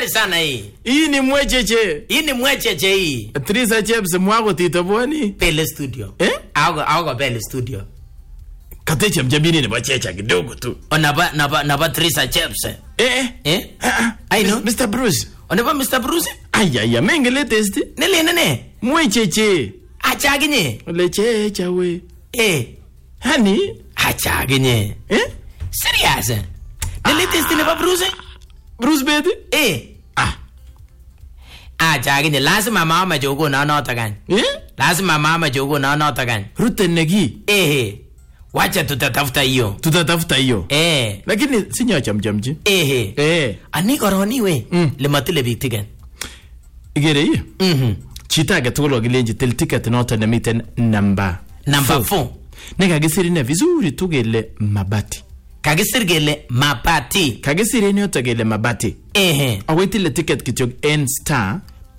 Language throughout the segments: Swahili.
hatari sana hii. Hii ni mwecheche. Hii ni mwecheche hii. Trisa James mwako titoboni. Pele studio. Auko Pele studio. Katecha mjambini ni bachecha kidogo tu. Naba Trisa James. I know. Mr. Bruce. Onaba Mr. Bruce? Aya, mengele testi. Nene. Mwecheche. Achaginye. Lechecha we. Hani? Achaginye. Serious? Nele testi neba Bruce? Bruce Bedi? Achaginye. Lazima mama jogo na notagan. Lazima mama jogo na notagan. Rute negi. Wacha tutatafuta hiyo. Lakini sinyo chamchamji. Ani koroni we. Lematile big ticket. Igere hiyo. Chita gatolo gilenji tel ticket nota na miten number 4. Nega gisiri ne vizuri tugele mabati. Kagisiri ni otagele mabati. Awetile ticket kichog N star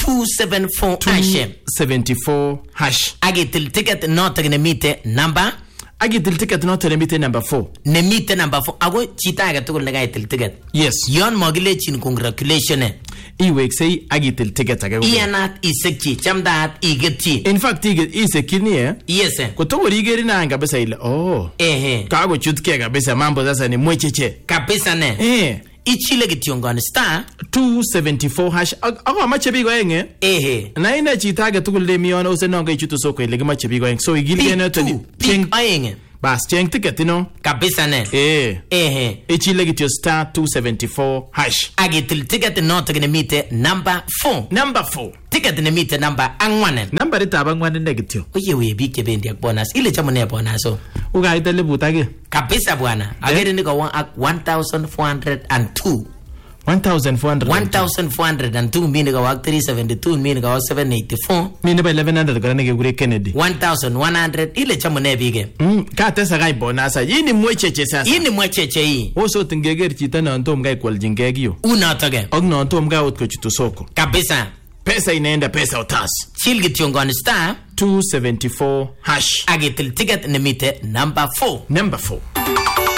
274 hash. Agitil ticket nota na mite number. Agitil ticket nota na mite number 4. Nemite number 4. Ago chita gatolo nega itil ticket. Yes. Yon mogile chin congratulations. Iwek say agitil ticket agago. Ianat isekchi chamdat igetchi. In fact isekini Yes. Kutogo rigeri na anga besa ile. Kago chutke kabisa mambo sasa ni mwecheche. Kabisa ne. Ichile gitiongon star 274 hash. Ako mache bigo enge. Na ina chitaga tukule miona use nonga ichutu soko ile mache bigo enge. So igili na toni. Enge. Bas cheng ticket no. Kabisa ne. Ichile gitio star 274 hash. Agitil ticket no tagine mite number 4. Ticket ne mite number angwanen. Number ita angwanen negitio. Oye we bike bendi ak bonus. Ile chamo ne bonus o. Uga ita lebutage. Kabisa bwana. Agere niko 1402. 1402 mini ka 372 mini ka 784 mini ba 1100 kana nige gure Kennedy 1100 ile chamo ne bige ka tesa gai bonasa yini mwecheche sasa yini mwecheche hii oso tingeger chita na ntom gai kwaljingegio unatage ogno ntom gai utko chitu soko kabisa pesa inaenda pesa utas chilgi tiongon star 274 hash agitil ticket nemite number 4